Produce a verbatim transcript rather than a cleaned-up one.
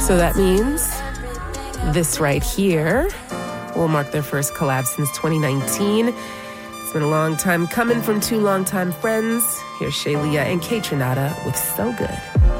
So that means this right here will mark their first collab since twenty nineteen. It's been a long time coming from two longtime friends. Here's Shaylia and Kaytranada with So Good.